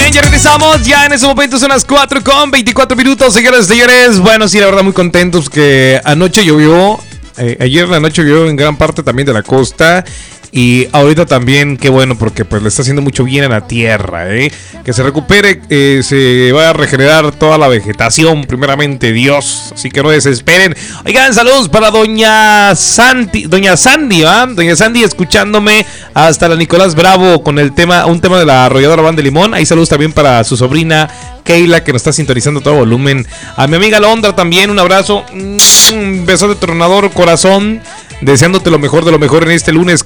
bien, ya regresamos. Ya en ese momento son las 4:24, señores y señores. Bueno, sí, la verdad, muy contentos que anoche llovió. Ayer en la noche llovió en gran parte también de la costa. Y ahorita también, qué bueno, porque pues le está haciendo mucho bien a la tierra, que se recupere, se va a regenerar toda la vegetación, primeramente Dios, así que no desesperen. Oigan, saludos para doña Sandy, ¿va? Doña Sandy escuchándome hasta la Nicolás Bravo con un tema de la arrolladora Van de Limón. Ahí saludos también para su sobrina Keila, que nos está sintonizando a todo volumen. A mi amiga Londra también, un abrazo, un beso de tronador, corazón. Deseándote lo mejor de lo mejor en este lunes,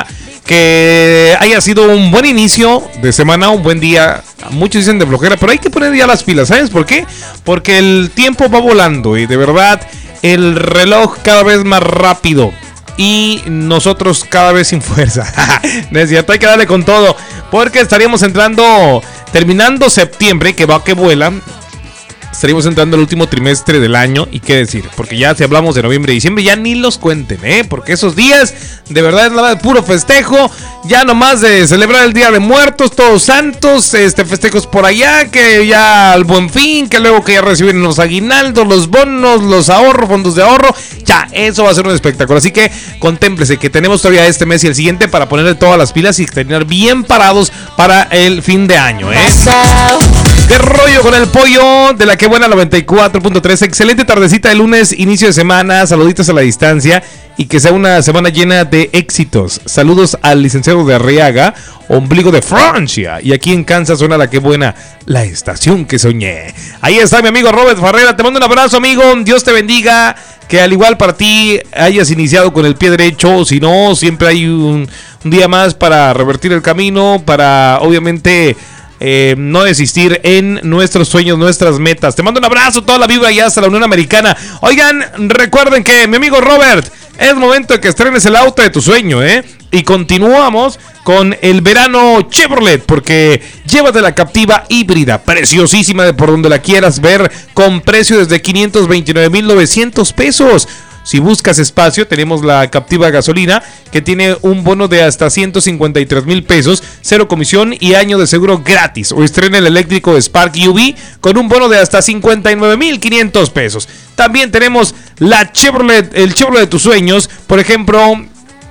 que haya sido un buen inicio de semana, un buen día. Muchos dicen de flojera, pero hay que poner ya las pilas, ¿sabes por qué? Porque el tiempo va volando y de verdad el reloj cada vez más rápido y nosotros cada vez sin fuerza. Es cierto, hay que darle con todo, porque estaríamos terminando septiembre, que va que vuela. Estaríamos entrando al último trimestre del año. Y qué decir, porque ya si hablamos de noviembre y diciembre, ya ni los cuenten, porque esos días de verdad es nada de puro festejo. Ya nomás de celebrar el Día de Muertos, Todos Santos, festejos por allá, que ya al Buen Fin, que luego que ya reciben los aguinaldos, los bonos, los ahorros, fondos de ahorro. Ya, eso va a ser un espectáculo. Así que contémplese que tenemos todavía este mes y el siguiente para ponerle todas las pilas y terminar bien parados para el fin de año, ¿Qué rollo con el pollo de la que buena 94.3? Excelente tardecita de lunes, inicio de semana, saluditos a la distancia y que sea una semana llena de éxitos. Saludos al licenciado de Arriaga, ombligo de Francia. Y aquí en Kansas suena la que buena, la estación que soñé. Ahí está mi amigo Robert Farrera, te mando un abrazo, amigo, Dios te bendiga. Que al igual para ti hayas iniciado con el pie derecho, si no, siempre hay un día más para revertir el camino, para obviamente... no desistir en nuestros sueños, nuestras metas. Te mando un abrazo, toda la vibra ya hasta la Unión Americana. Oigan, recuerden que mi amigo Robert, es momento de que estrenes el auto de tu sueño, Y continuamos con el verano Chevrolet, porque llévate la Captiva híbrida, preciosísima de por donde la quieras ver, con precio desde 529,900 pesos. Si buscas espacio, tenemos la Captiva gasolina, que tiene un bono de hasta 153,000 pesos, 0 comisión y año de seguro gratis. O estrena el eléctrico Spark UV con un bono de hasta 59,500 pesos. También tenemos la Chevrolet, el Chevrolet de tus sueños, por ejemplo,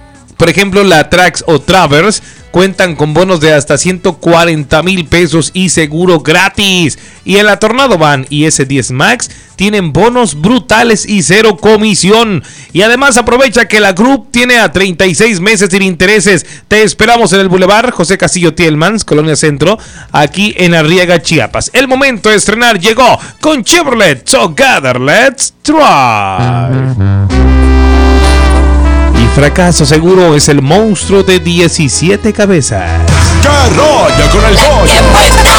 la Trax o Traverse. Cuentan con bonos de hasta 140,000 pesos y seguro gratis. Y en la Tornado Van y S10 Max tienen bonos brutales y 0 comisión. Y además aprovecha que la Group tiene a 36 meses sin intereses. Te esperamos en el Boulevard José Castillo Tielmans, Colonia Centro, aquí en Arriaga, Chiapas. El momento de estrenar llegó con Chevrolet Together Let's Drive. Fracaso seguro es el monstruo de 17 cabezas. ¡Qué rollo con el pollo!